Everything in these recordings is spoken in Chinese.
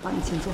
好，你请坐。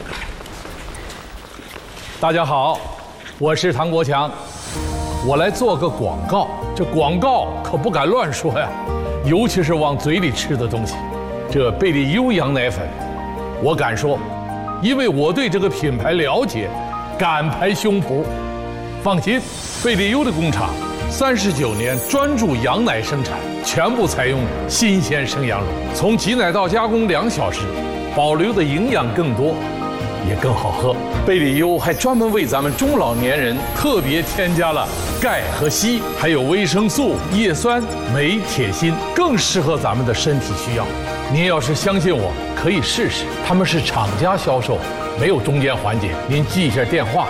大家好，我是唐国强，我来做个广告。这广告可不敢乱说呀，尤其是往嘴里吃的东西。这贝利优羊奶粉，我敢说，因为我对这个品牌了解，敢拍胸脯。放心，贝利优的工厂39年专注羊奶生产，全部采用新鲜生羊乳，从挤奶到加工2小时，保留的营养更多，也更好喝。贝利优还专门为咱们中老年人特别添加了钙和硒，还有维生素、叶酸、镁、铁、锌，更适合咱们的身体需要。您要是相信我，可以试试。他们是厂家销售，没有中间环节。您记一下电话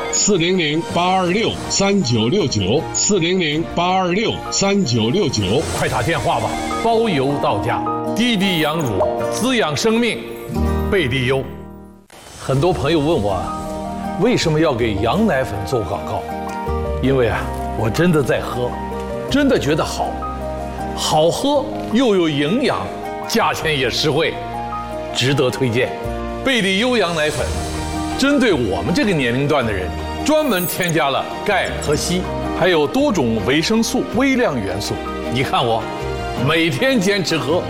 ：400-826-3969，400-826-3969，快打电话吧，包邮到家。滴滴羊乳，滋养生命，贝利优。很多朋友问我，为什么要给羊奶粉做广告？因为我真的在喝，真的觉得好喝又有营养，价钱也实惠，值得推荐。贝利优羊奶粉针对我们这个年龄段的人，专门添加了钙和硒，还有多种维生素、微量元素。你看我每天坚持喝。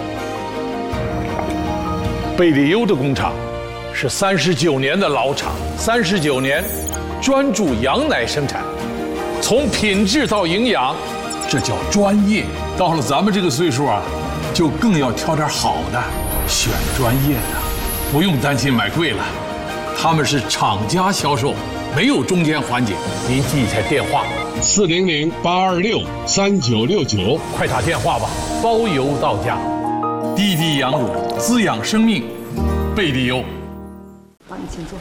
贝利优的工厂是39年的老厂，39年专注羊奶生产，从品质到营养，这叫专业。到了咱们这个岁数就更要挑点好的，选专业的，不用担心买贵了。他们是厂家销售，没有中间环节。您记一下电话：400-826-3969，快打电话吧，包邮到家。滴滴羊乳，滋养生命，贝利优。 好，你请坐。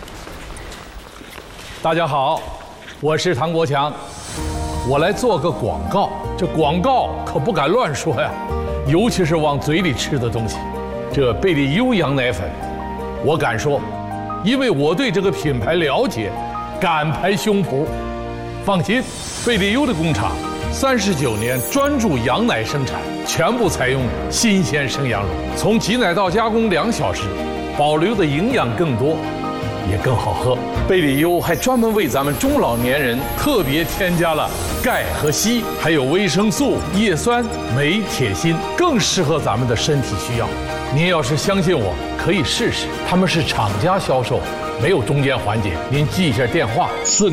大家好，我是唐国强，我来做个广告。这广告可不敢乱说呀，尤其是往嘴里吃的东西。这贝利优羊奶粉，我敢说，因为我对这个品牌了解，敢拍胸脯。放心，贝利优的工厂39年专注羊奶生产，全部采用新鲜生羊乳，从挤奶到加工2小时，保留的营养更多，也更好喝。贝利优还专门为咱们中老年人特别添加了钙和硒，还有维生素、叶酸、镁、铁、锌，更适合咱们的身体需要。您要是相信我，可以试试。他们是厂家销售，没有中间环节。您记一下电话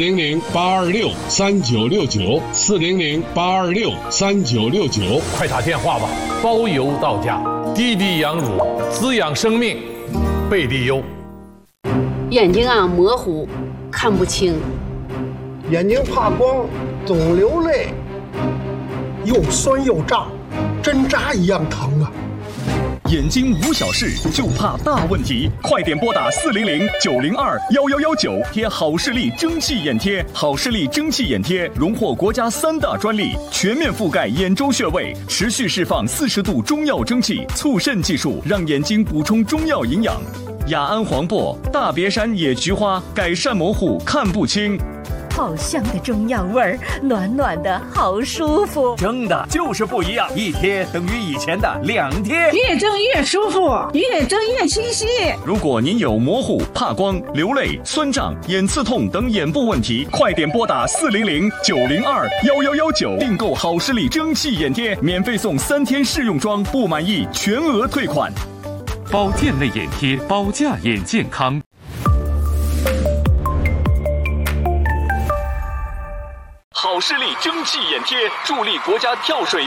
：400-826-3969，400-826-3969，快打电话吧，包邮到家。滴滴羊乳，滋养生命，贝利优。 眼睛模糊，看不清， 眼睛怕光，总流泪，又酸又胀，针扎一样疼啊！ 眼睛无小事，就怕大问题，快点拨打400-902-1119，贴好视力蒸汽眼贴。好视力蒸汽眼贴荣获国家3大专利，全面覆盖眼周穴位，持续释放40度中药蒸汽，促渗技术让眼睛补充中药营养。雅安黄柏、大别山野菊花改善模糊看不清。 好香的中药味儿，暖暖的好舒服。 蒸的就是不一样，一贴等于以前的2贴， 越蒸越舒服，越蒸越清晰。 如果您有模糊、怕光、流泪、酸胀、眼刺痛等眼部问题，快点拨打400-902-1119，订购好视力蒸汽眼贴，免费送3天试用装，不满意全额退款。 保健类眼贴，保价眼健康。 好视力蒸汽眼贴，助力国家跳水